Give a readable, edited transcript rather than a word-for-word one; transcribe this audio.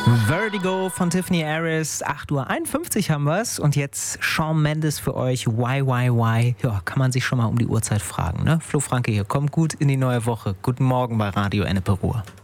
Vertigo von Tiffany Harris, 8:51 Uhr haben wir's. Und jetzt Shawn Mendes für euch, Why. Ja, kann man sich schon mal um die Uhrzeit fragen, ne? Flo Franke hier, kommt gut in die neue Woche. Guten Morgen bei Radio Ennepe Ruhr.